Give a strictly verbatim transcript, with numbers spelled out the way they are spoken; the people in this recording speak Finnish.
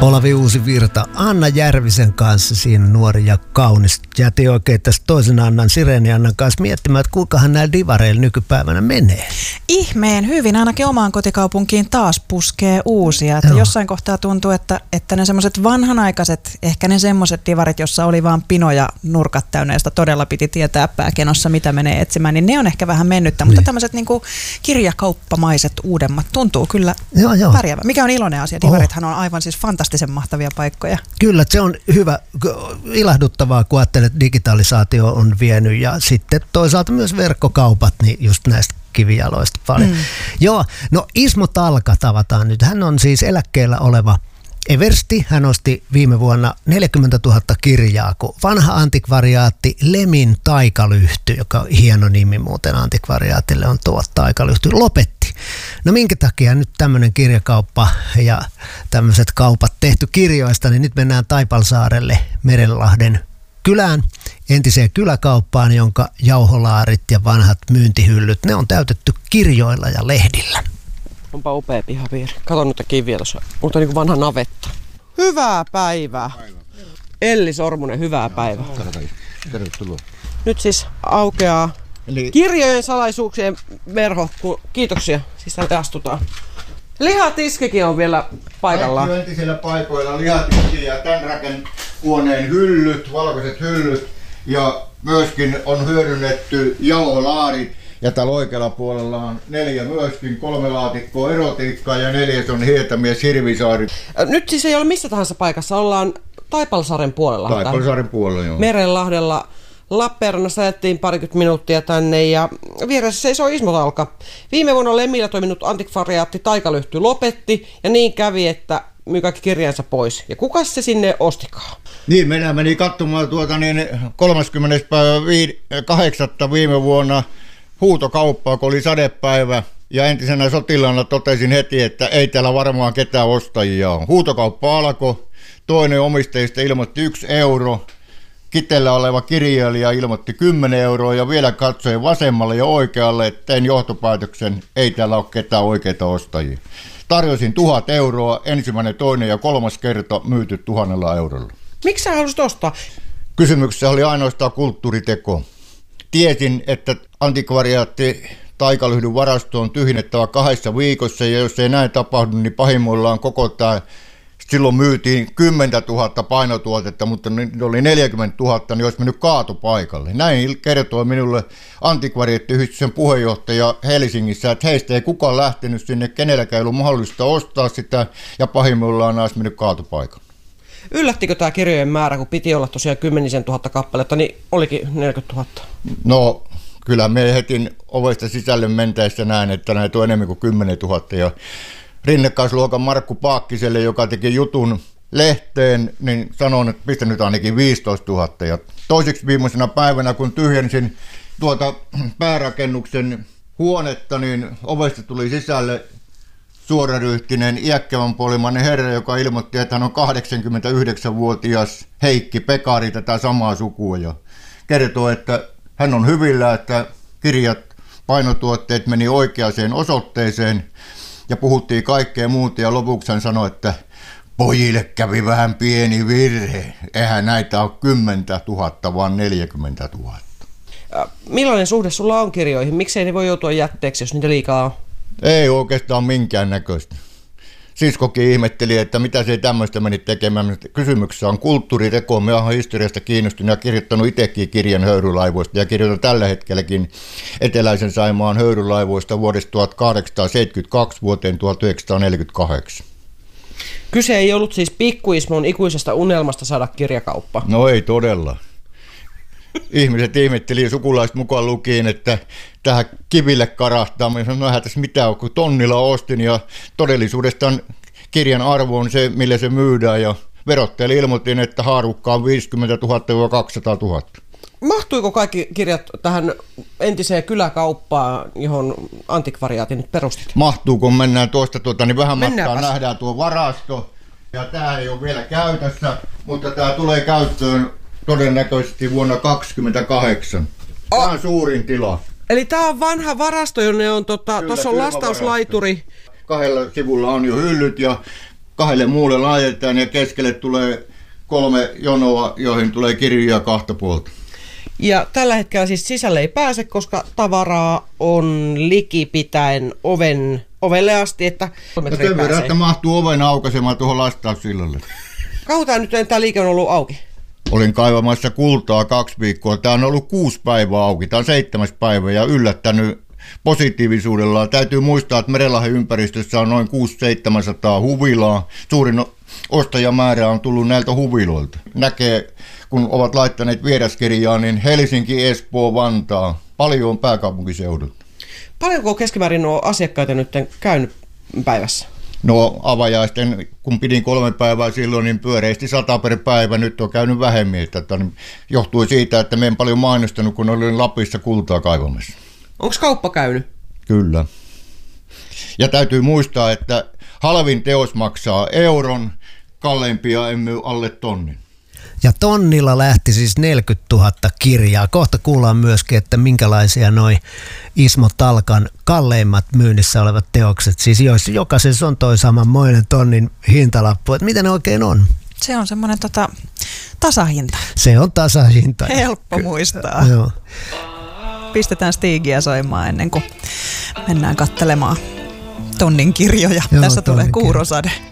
Olavi Uusivirta Anna Järvisen kanssa, siinä nuori ja kaunis. Jätin oikein tästä toisen Annan, Sireeni Annan kanssa miettimään, että kuinkahan näillä divareilla nykypäivänä menee. Ihmeen hyvin, ainakin omaan kotikaupunkiin taas puskee uusia. Että jossain kohtaa tuntuu, että, että ne semmoiset vanhanaikaiset, ehkä ne semmoiset divarit, jossa oli vaan pino ja nurkat täynnä, josta todella piti tietää pääkenossa, mitä menee etsimään, niin ne on ehkä vähän mennyttä. Niin. Mutta tämmöiset niinku kirjakauppamaiset uudemmat tuntuu kyllä joo, joo. pärjäävä. Mikä on iloinen asia? Divarithan on aivan siis fantastisen mahtavia paikkoja. Kyllä, se on hyvä, ilahduttavaa, kun ajattelet, että digitalisaatio on vienyt ja sitten toisaalta myös verkkokaupat, niin just näistä kivijaloista paljon. Mm. Joo, no Ismo Talka tavataan nyt. Hän on siis eläkkeellä oleva eversti. Hän osti viime vuonna neljäkymmentätuhatta kirjaa, kun vanha antikvariaatti Lemin Taikalyhty, joka on hieno nimi muuten antikvariaatille, on tuo Taikalyhty, lopetti. No minkä takia nyt tämmöinen kirjakauppa ja tämmöiset kaupat tehty kirjoista, niin nyt mennään Taipalsaarelle Merenlahden kylään, entiseen kyläkauppaan, jonka jauholaarit ja vanhat myyntihyllyt, ne on täytetty kirjoilla ja lehdillä. Onpa upea pihapiiri. Kato noita kiviä tuossa. Mutta on niin kuin vanha navetta. Hyvää päivää. Elli Sormunen, hyvää päivää. Tervetuloa. Nyt siis aukeaa Eli... kirjojen salaisuuksien verho. Kiitoksia. Siis täältä astutaan. Lihatiskikin on vielä paikallaan. Kaikki entisillä paikoilla lihatiski ja tämän rakennuhuoneen hyllyt, valkoiset hyllyt. Ja myöskin on hyödynnetty jauholaarit. Ja täällä oikealla puolella on neljä myöskin, kolme laatikkoa erotiikkaa ja neljäs on Hietamies Hirvisaari. Nyt siis ei ole missä tahansa paikassa, ollaan Taipalsaaren puolella. Taipalsaaren puolella, joo. Merenlahdella. Lappeenrannassa ajettiin parikymmentä minuuttia tänne ja vieressä seisoo Ismo Talka. Viime vuonna Lemillä toiminut antikvariaatti Taikalyhty lopetti ja niin kävi, että myy kaikki kirjansa pois. Ja kuka se sinne ostikaan? Niin, minä menin katsomaan tuota niin kolmaskymmenes päivä kahdeksatta viime vuonna huutokauppaa, kun oli sadepäivä. Ja entisenä sotilaana totesin heti, että ei täällä varmaan ketään ostajia ole. Huutokauppa alkoi, toinen omistajista ilmoitti yksi euro. Kitellä oleva kirjailija ilmoitti kymmenen euroa ja vielä katsoin vasemmalle ja oikealle, että tein johtopäätöksen, ei täällä ole ketään oikeita ostajia. Tarjosin tuhat euroa, ensimmäinen, toinen ja kolmas kerta myyty tuhannella eurolla. Miksi sä halusit ostaa? Kysymyksessä oli ainoastaan kulttuuriteko. Tiesin, että antikvariaatti Taikalyhdyn varasto on tyhjennettävä kahdessa viikossa ja jos ei näin tapahdu, niin pahimmillaan koko tämä. Silloin myytiin kymmentätuhatta painotuotetta, mutta nyt oli neljäkymmentätuhatta, niin olisi mennyt kaatopaikalle. Näin kertoi minulle antikvariaattiyhdistyksen puheenjohtaja Helsingissä, että heistä ei kukaan lähtenyt sinne, kenelläkään ei ollut mahdollista ostaa sitä, ja pahimmillaan olisi mennyt kaatopaikalle. Yllättikö tämä kirjojen määrä, kun piti olla tosiaan kymmenisen tuhatta kappaletta, niin olikin neljäkymmentätuhatta? No, kyllä me heti ovesta sisälle mentäessä näin, että näitä on enemmän kuin kymmenentuhatta, ja rinnakkaisluokan Markku Paakkiselle, joka teki jutun lehteen, niin sanoin, että pistä nyt ainakin viisitoistatuhatta. Ja toiseksi viimeisenä päivänä, kun tyhjensin tuota päärakennuksen huonetta, niin ovesta tuli sisälle suoraryhtinen iäkkävän puolimainen herra, joka ilmoitti, että hän on kahdeksankymmentäyhdeksänvuotias Heikki Pekari, tätä samaa sukua. Ja kertoo, että hän on hyvillä, että kirjat, painotuotteet meni oikeaan osoitteeseen. Ja puhuttiin kaikkea muuta ja lopuksi hän sanoi, että pojille kävi vähän pieni virhe. Eihän näitä ole kymmentätuhatta, vaan neljäkymmentätuhatta. Millainen suhde sulla on kirjoihin? Miksei ne voi joutua jätteeksi, jos niitä liikaa on? Ei oikeastaan minkään näköistä. Siskokin ihmetteli, että mitä se tämmöistä meni tekemään. Kysymyksessä on kulttuuriteko. Mä oon historiasta kiinnostunut ja kirjoittanut itsekin kirjan höyrylaivoista ja kirjoitan tällä hetkelläkin Eteläisen Saimaan höyrylaivoista vuodesta tuhatkahdeksansataaseitsemänkymmentäkaksi vuoteen tuhatyhdeksänsataaneljäkymmentäkahdeksan. Kyse ei ollut siis pikkuismon ikuisesta unelmasta saada kirjakauppa. No ei todella. Ihmiset ihmetteli sukulaiset mukaan lukiin, että tähän kiville karahtaa. Mä sanoin, no eihän tässä mitään, kun tonnilla ostin ja todellisuudestaan kirjan arvo on se, millä se myydään. Ja verottajalle ilmoitin, että haarukka on viisikymmentätuhatta kaksisataatuhatta. Mahtuiko kaikki kirjat tähän entiseen kyläkauppaan, johon antikvariaatin nyt perustit? Mahtuu, kun mennään tuosta tuota, niin vähän matkaa nähdään tuo varasto. Ja tämä ei ole vielä käytössä, mutta tämä tulee käyttöön todennäköisesti vuonna kaksikymmentäkahdeksan. Tämä on suurin tila. Eli tämä on vanha varasto, jonne on, tuossa tota, on lastauslaituri. Kahdella sivulla on jo hyllyt ja kahdelle muulle laitetaan ja keskelle tulee kolme jonoa, joihin tulee kirjoja kahta puolta. Ja tällä hetkellä siis sisälle ei pääse, koska tavaraa on likipitäen oven, ovelle asti, että no sen verran, että mahtuu oven aukaisemaan tuohon lastaussillalle. Kauan tämä nyt tämä liike on ollut auki? Olin kaivamassa kultaa kaksi viikkoa. Tämä on ollut kuusi päivää auki. Tämä on seitsemäs päivä ja yllättänyt positiivisuudella. Täytyy muistaa, että Merenlahden ympäristössä on noin kuusi seitsemänsataa huvilaa. Suurin ostajamäärä on tullut näiltä huviloilta. Näkee, kun ovat laittaneet vieraskirjaa, niin Helsinki, Espoo, Vantaa. Paljon on pääkaupunkiseudut. Paljonko keskimäärin nuo asiakkaita nyt käynyt päivässä? No avajaisten, kun pidin kolme päivää silloin, niin pyöreästi sata per päivä. Nyt on käynyt vähemmän. Että johtui siitä, että me en paljon mainostanut, kun olin Lapissa kultaa kaivamassa. Onko kauppa käynyt? Kyllä. Ja täytyy muistaa, että halvin teos maksaa euron, kalleimpia en myy alle tonnin. Ja tonnilla lähti siis neljäkymmentätuhatta kirjaa. Kohta kuullaan myöskin, että minkälaisia noi Ismo Talkan kalleimmat myynnissä olevat teokset, siis joissa jokaisessa on toi samanmoinen tonnin hintalappu. Että mitä ne oikein on? Se on semmoinen tota, tasahinta. Se on tasahinta. Helppo muistaa. Joo. Pistetään Stigiä soimaan ennen kuin mennään katselemaan tonnin kirjoja. Joo, Tässä tulee tonnin Kuurosade.